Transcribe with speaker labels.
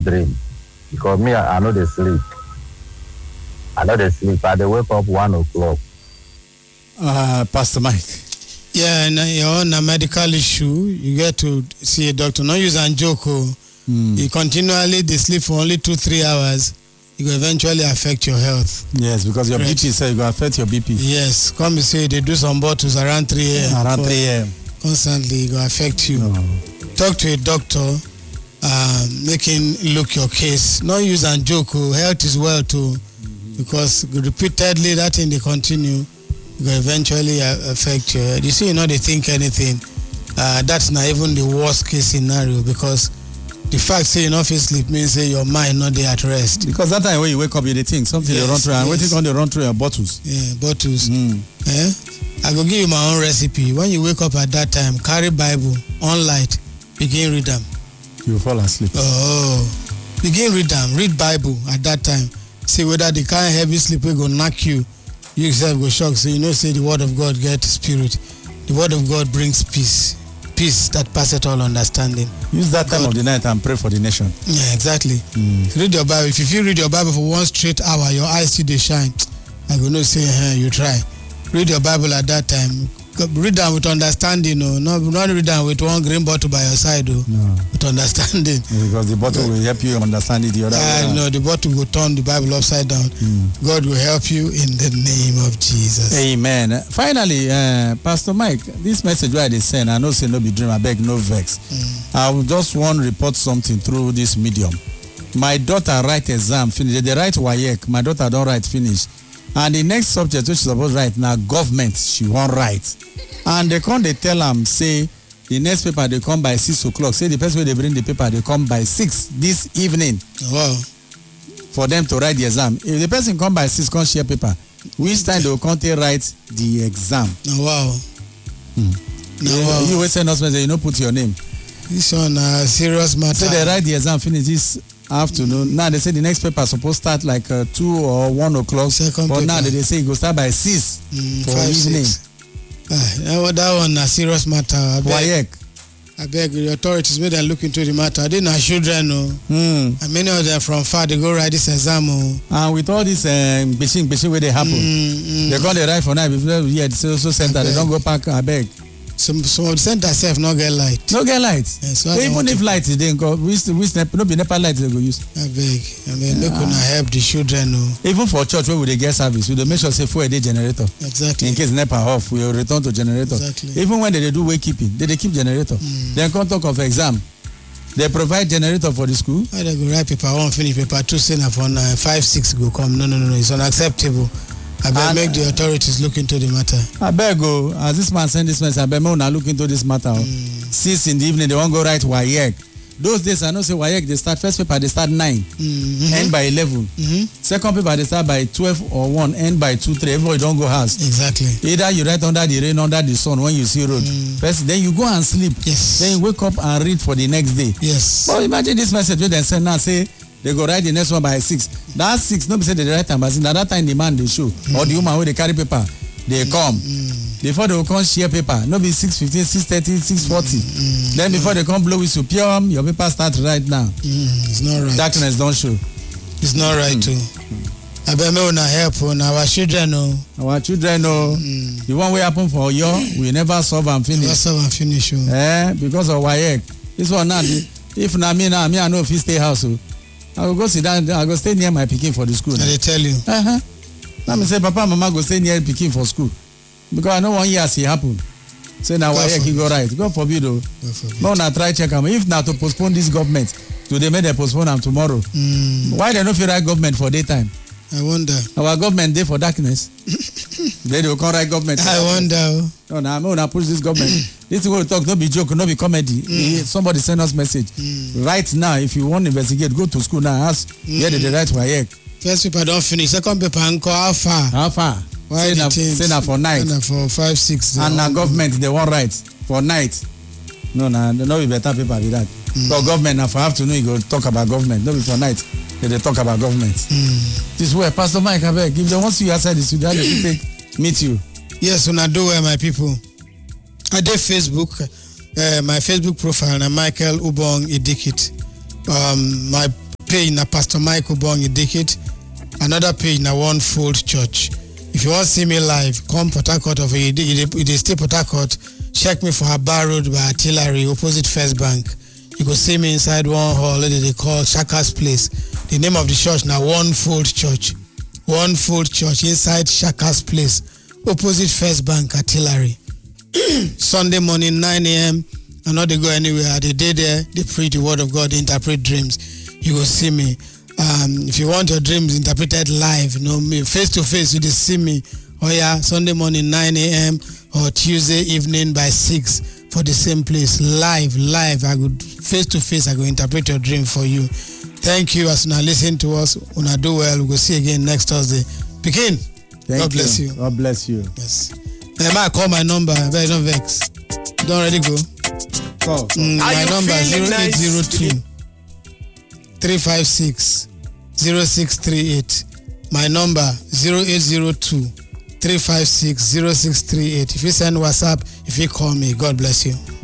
Speaker 1: dream. Because me, I know they sleep. I dey wake up 1 o'clock.
Speaker 2: Pastor Mike.
Speaker 3: Yeah, and you're on a medical issue, you get to see a doctor. Not use and joke. You continually they sleep for only 2-3 hours. It will eventually affect your health.
Speaker 2: Yes, because your BP says it will affect your BP.
Speaker 3: Yes, come say they do some bottles around 3 a.m.
Speaker 2: Around 3 a.m.
Speaker 3: Constantly, it will affect you. Talk to a doctor, make him look your case. Not use and joke. Health is well too. Because repeatedly that thing they continue, it will eventually affect you. You see, they think anything. That's not even the worst case scenario, because the fact say you not feel sleep means say your mind not there at rest.
Speaker 2: Because that time when you wake up, you think something they run through, and waiting on the run through your bottles.
Speaker 3: Yeah, bottles. I go give you my own recipe. When you wake up at that time, carry Bible on light, begin read them.
Speaker 2: You fall asleep.
Speaker 3: Begin read them. Read Bible at that time. See whether the kind of heavy sleep will go knock you. You yourself go shock. So say the word of God get spirit. The word of God brings peace. Peace that passeth all understanding.
Speaker 2: Use that time of the night and pray for the nation.
Speaker 3: Yeah, exactly. Read your Bible. If you read your Bible for 1 straight hour, your eyes still they shine. I go no say, you try. Read your Bible at that time. Read them with understanding. Not read them with one green bottle by your side. No. With understanding.
Speaker 2: Because the bottle will help you understand it the other way.
Speaker 3: No, the bottle will turn the Bible upside down. God will help you in the name of Jesus.
Speaker 2: Amen. Finally, Pastor Mike, this message where they send, I know say no be dream, I beg no vex. I will just want to report something through this medium. My daughter write exam finish. They write WAEC. My daughter don't write finish. And the next subject which she supposed to write now government she won't write. And they tell them say the next paper they come by 6 o'clock. Say the person where they bring the paper they come by 6 this evening.
Speaker 3: Wow.
Speaker 2: For them to write the exam. If the person come by 6 can't share paper, which time they will come to write the exam?
Speaker 3: Wow.
Speaker 2: Wow. You always send us message, you don't put your name.
Speaker 3: This one serious matter.
Speaker 2: So they write the exam finish this afternoon. Now they say the next paper supposed start like 2 or 1 o'clock.
Speaker 3: Second
Speaker 2: but
Speaker 3: paper.
Speaker 2: now they say it go start by 6 for
Speaker 3: 5,
Speaker 2: evening.
Speaker 3: 6. That one a serious matter. I beg the authorities may they look into the matter. They not children, and many of them from far they go write this exam.
Speaker 2: And with all this bashing where they happen, they call the right for night before the social center. They don't go back. I beg.
Speaker 3: Some of the center self not get light.
Speaker 2: No get light.
Speaker 3: Yeah, so
Speaker 2: even if light is there, which no be NEPA light they go use.
Speaker 3: I beg. Make una help the children.
Speaker 2: Even for church where we they get service, we dey make sure say fuel dey generator.
Speaker 3: Exactly.
Speaker 2: In case NEPA off, we will return to generator.
Speaker 3: Exactly.
Speaker 2: Even when they do wake keeping, they keep generator. Then come talk of exam. They provide generator for the school.
Speaker 3: Why they go write paper 1 finish, paper 2 say na for 5, 6 go come. No. It's unacceptable. I beg make the authorities look into the matter. I beg
Speaker 2: as this man send this message, I beg me una look into this matter. 6 in the evening, they won't go write WAEC. Those days, I know say WAEC, they start, first paper, they start 9, end by 11. Second paper, they start by 12 or 1, end by 2, 3. Everybody don't go house.
Speaker 3: Exactly.
Speaker 2: Either you write under the rain, under the sun, when you see road. First, then you go and sleep.
Speaker 3: Yes.
Speaker 2: Then you wake up and read for the next day.
Speaker 3: Yes.
Speaker 2: But imagine this message where they send now, say, they go write the next one by 6. That 6, no be say they write time, but at that time the man they show or the woman where they carry paper, they come. Before they will come share paper, no be 6:15, 6:30, 6:40. Then before they come blow whistle, your paper start right now.
Speaker 3: It's not right.
Speaker 2: Darkness don't show.
Speaker 3: It's not right too. I bet me una help on our children.
Speaker 2: Our children the one way happen for you, we never solve and finish.
Speaker 3: Never solve and finish.
Speaker 2: Because of WAEC. This one now, if na me now, I know if he stay house. I will go sit down. I go stay near my pikin for the school.
Speaker 3: And they tell you.
Speaker 2: Let me say, Papa and Mama go stay near pikin for school because I know 1 year see happen. Say now why he go right? God forbid though. No, na try check am. If na to postpone this government, today may they postpone am tomorrow. Why they no fit write government for daytime?
Speaker 3: I wonder.
Speaker 2: Our government dey for darkness. They will come write government.
Speaker 3: I wonder.
Speaker 2: No, I'm gonna push this government. This is what we talk, no be joke, no be comedy. Somebody send us message. Right now, if you want to investigate, go to school now, ask where did they write WAEC.
Speaker 3: First paper don't finish, second paper encore how far?
Speaker 2: How far?
Speaker 3: Why
Speaker 2: say na for night.
Speaker 3: Say na for 5, 6.
Speaker 2: And na government they won't write for night. No, be better paper be that. So government now for afternoon you go talk about government, no be for night. They talk about government. This way, Pastor Mike, I beg, if they want you outside the studio, they will take meet you.
Speaker 3: Yes, when I do well, my people. I did Facebook, my Facebook profile, na Michael Ubong Idikit. My page na Pastor Michael Bong Idikit. Another page na One Fold Church. If you want to see me live, come Port Harcourt or you dey stay Port Harcourt, check me for Aba Road by Artillery, opposite First Bank. You go see me inside one hall that they call Shaka's Place. The name of the church na One Fold Church. One Fold Church inside Shaka's Place, opposite First Bank, Artillery. Sunday morning, 9 a.m. I know they go anywhere. They day there, they preach the word of God, they interpret dreams. You go see me. If you want your dreams interpreted live, me face to face, you just see me. Oh yeah, Sunday morning 9 a.m. or Tuesday evening by 6 for the same place. Live. I go face to face, I go interpret your dream for you. Thank you as una listen to us. Una do well. We go see again next Thursday. Begin. God bless you.
Speaker 2: God bless you.
Speaker 3: Yes. I call my number, but don't vex. Don't already go.
Speaker 2: Call.
Speaker 3: My number is 0802 356 0638. My number 0802 356 0638. If you send WhatsApp, if you call me, God bless you.